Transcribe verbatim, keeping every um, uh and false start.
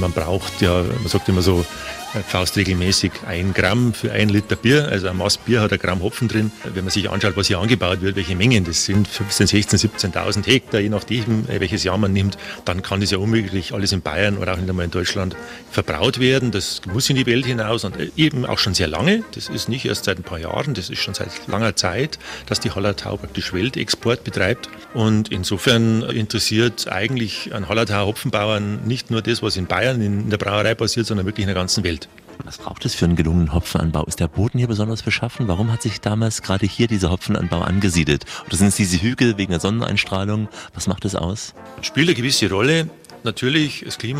man braucht ja, man sagt immer so, faustregelmäßig ein Gramm für ein Liter Bier, also ein Maß Bier hat ein Gramm Hopfen drin. Wenn man sich anschaut, was hier angebaut wird, welche Mengen das sind, fünfzehn, sechzehn, siebzehntausend Hektar, je nachdem, welches Jahr man nimmt, dann kann das ja unmöglich alles in Bayern oder auch nicht einmal in Deutschland verbraut werden. Das muss in die Welt hinaus und eben auch schon sehr lange. Das ist nicht erst seit ein paar Jahren, das ist schon seit langer Zeit, dass die Hallertau praktisch Weltexport betreibt. Und insofern interessiert eigentlich an Hallertau Hopfenbauern nicht nur das, was in Bayern in der Brauerei passiert, sondern wirklich in der ganzen Welt. Was braucht es für einen gelungenen Hopfenanbau? Ist der Boden hier besonders beschaffen? Warum hat sich damals gerade hier dieser Hopfenanbau angesiedelt? Oder sind es diese Hügel wegen der Sonneneinstrahlung? Was macht es aus? Spielt eine gewisse Rolle. Natürlich, das Klima